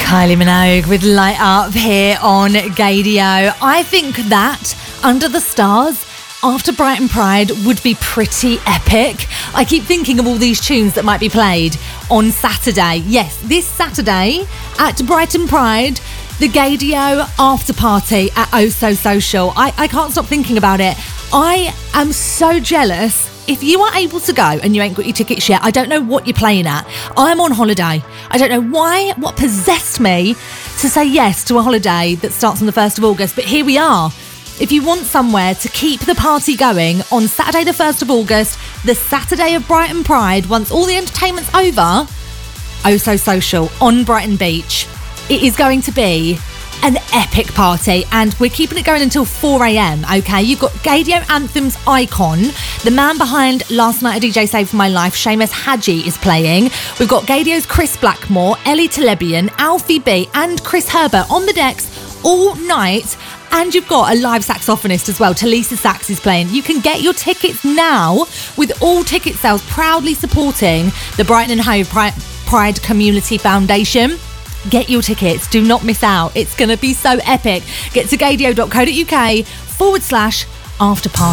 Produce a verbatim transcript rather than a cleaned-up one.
Kylie Minogue with Light Up here on Gaydio. I think that Under the Stars after Brighton Pride would be pretty epic. I keep thinking of all these tunes that might be played on Saturday. Yes, this Saturday at Brighton Pride, the Gaydio after party at Oh So Social. I, I can't stop thinking about it. I am so jealous. If you are able to go and you ain't got your tickets yet, I don't know what you're playing at. I'm on holiday. I don't know why, what possessed me to say yes to a holiday that starts on the first of August, but here we are. If you want somewhere to keep the party going on Saturday the first of August, the Saturday of Brighton Pride, once all the entertainment's over, Oh So Social on Brighton Beach. It is going to be an epic party, and we're keeping it going until four a.m, okay? You've got Gaydio Anthems icon, the man behind Last Night a D J Saved My Life, Seamus Hadji, is playing. We've got Gaydio's Chris Blackmore, Ellie Telebian, Alfie B and Chris Herbert on the decks all night, and you've got a live saxophonist as well. Talisa Sax is playing. You can get your tickets now with all ticket sales proudly supporting the Brighton and Hove Pride Community Foundation. Get your tickets. Do not miss out. It's going to be so epic. Get to gaydio.co.uk forward slash after party.